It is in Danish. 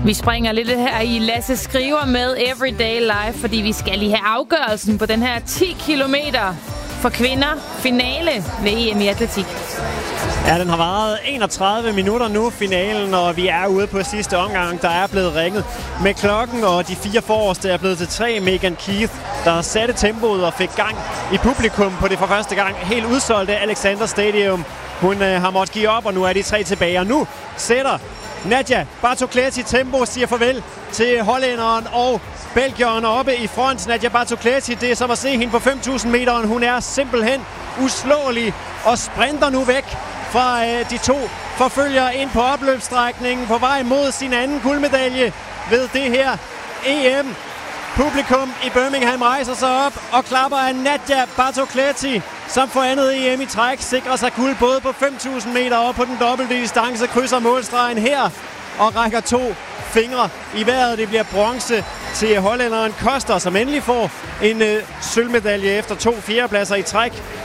Vi springer lidt her i Lasse Skriver med Everyday Life, fordi vi skal lige have afgørelsen på den her 10 kilometer for kvinder finale ved EM i atletik. Ja, den har varet 31 minutter nu, finalen, og vi er ude på sidste omgang. Der er blevet ringet med klokken, og de 4 forreste er blevet til 3. Megan Keith, der satte tempoet og fik gang i publikum på det for første gang helt udsolgte Alexander Stadium. Hun har måttet give op, og nu er de 3 tilbage. Og nu sætter Nadia Bartokleti tempo, siger farvel til hollænderen og belgieren oppe i front. Nadia Bartokleti, det er som at se hende på 5.000 meter. Hun er simpelthen uslåelig og sprinter nu væk fra de 2 forfølgere ind på opløbsstrækningen på vej mod sin anden guldmedalje ved det her EM. Publikum i Birmingham rejser sig op og klapper af Nadia Bartokleti, som for andet EM i træk sikrer sig guld både på 5.000 meter og på den dobbelte distance, krydser målstregen her og rækker 2 fingre i vejret. Det bliver bronze til hollænderen Koster, som endelig får en sølvmedalje efter 2 fjerdepladser i træk.